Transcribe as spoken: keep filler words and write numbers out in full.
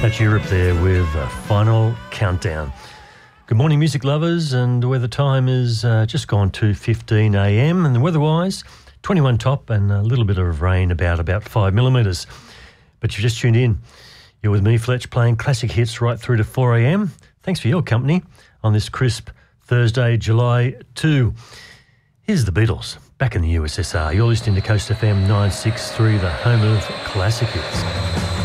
That's Europe there with a Final Countdown. Good morning, music lovers, and the weather time is uh, just gone to fifteen a m, and the weather-wise, twenty-one top and a little bit of rain, about about five millimetres. But you've just tuned in. You're with me, Fletch, playing classic hits right through to four a m. Thanks for your company on this crisp Thursday, July second. Here's the Beatles, back in the U S S R. You're listening to Coast F M nine six three, the home of classic hits.